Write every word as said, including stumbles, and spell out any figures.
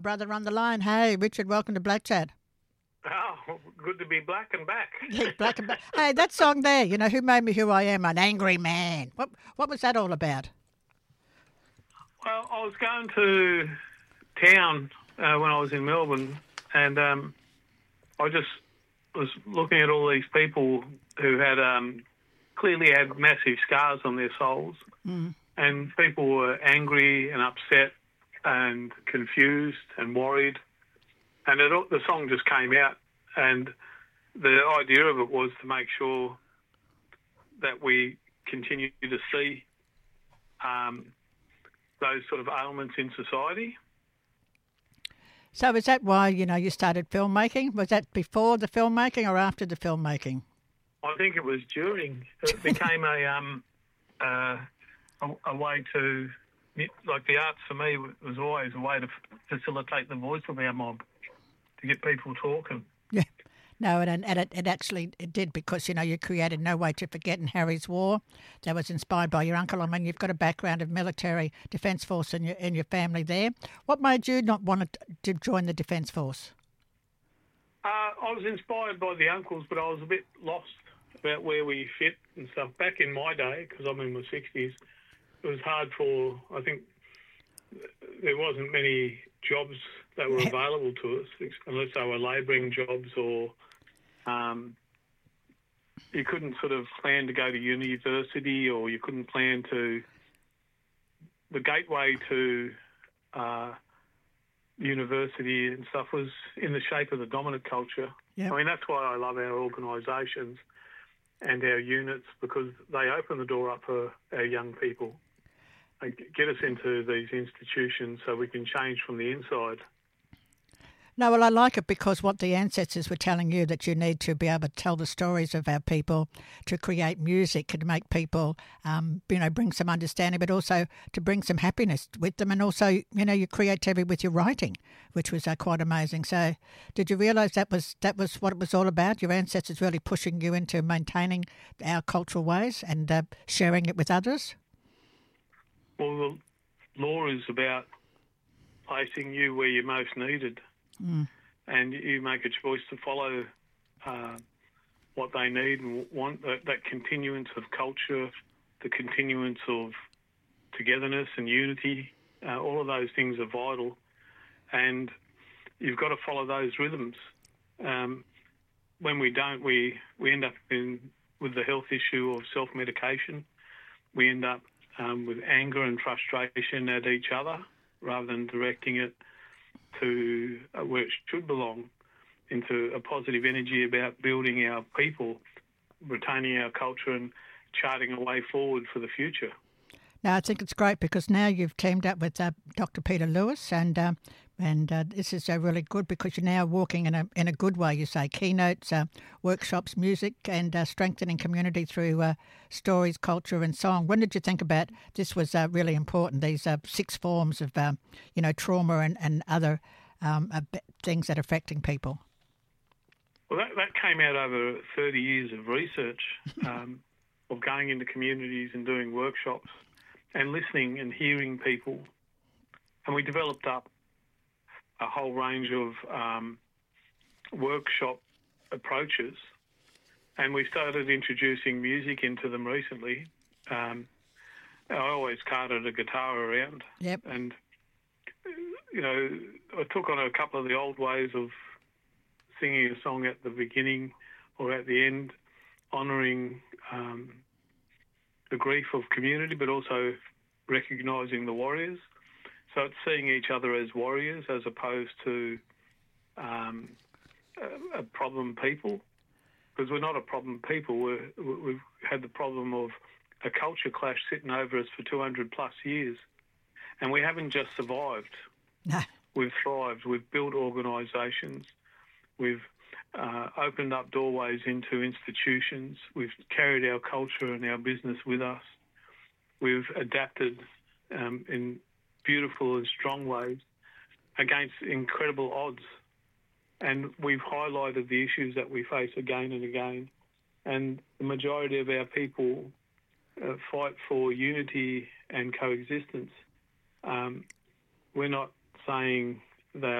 Brother on the line. Hey, Richard, welcome to Black Chat. Oh, good to be black and back. Yeah, black and black. Hey, that song there, you know, Who Made Me Who I Am, An Angry Man. What what was that all about? Well, I was going to town uh, when I was in Melbourne, and um, I just was looking at all these people who had um, clearly had massive scars on their souls, Mm. and people were angry and upset and confused and worried, and it, all- the song just came out, and the idea of it was to make sure that we continue to see um, those sort of ailments in society. So is that why, you know, you started filmmaking? Was that before the filmmaking or after the filmmaking? I think it was during. It became a um, uh, a, a way to, like the arts for me was always a way to facilitate the voice of our mob, to get people talking. Yeah. No, and, and it, it actually it did because, you know, you created No Way to Forget in Harry's War. That was inspired by your uncle. I mean, you've got a background of military Defence Force in your, in your family there. What made you not want to join the Defence Force? Uh, I was inspired by the uncles, but I was a bit lost about where we fit and stuff. Back in my day, because I'm in my sixties, it was hard for, I think, there wasn't many jobs that were available to us, unless they were labouring jobs or um, you couldn't sort of plan to go to university, or you couldn't plan to... The gateway to uh, university and stuff was in the shape of the dominant culture. Yep. I mean, that's why I love our organisations and our units, because they open the door up for our young people. They get us into these institutions so we can change from the inside. No, well, I like it because what the ancestors were telling you, that you need to be able to tell the stories of our people, to create music, to make people, um, you know, bring some understanding, but also to bring some happiness with them, and also, you know, your creativity with your writing, which was uh, quite amazing. So, did you realise that was that was what it was all about? Your ancestors really pushing you into maintaining our cultural ways and uh, sharing it with others? Well, the law is about placing you where you're most needed. Mm. And you make a choice to follow uh, what they need and want, that, that continuance of culture, the continuance of togetherness and unity. Uh, all of those things are vital, and you've got to follow those rhythms. Um, when we don't, we, we end up in, with the health issue of self-medication. We end up um, with anger and frustration at each other rather than directing it to uh, where it should belong, into a positive energy about building our people, retaining our culture and charting a way forward for the future. Now, I think it's great because now you've teamed up with uh, Doctor Peter Lewis, and uh, and uh, this is uh, really good because you're now walking in a in a good way. You say keynotes, uh, workshops, music, and uh, strengthening community through uh, stories, culture, and song. When did you think about this was uh, really important? These uh, six forms of um, you know trauma and and other um, uh, things that are affecting people. Well, that, that came out over thirty years of research, um, of going into communities and doing workshops and listening and hearing people. And we developed up a whole range of um, workshop approaches, and we started introducing music into them recently. Um, I always carted a guitar around. Yep. And, you know, I took on a couple of the old ways of singing a song at the beginning or at the end, honouring um, the grief of community, but also recognising the warriors. So it's seeing each other as warriors as opposed to um, a, a problem people, because we're not a problem people. We're, we've had the problem of a culture clash sitting over us for two hundred plus years, and we haven't just survived. No. We've thrived. We've built organisations. We've uh, opened up doorways into institutions. We've carried our culture and our business with us. We've adapted um, in beautiful and strong ways against incredible odds. And we've highlighted the issues that we face again and again. And the majority of our people uh, fight for unity and coexistence. Um, we're not saying that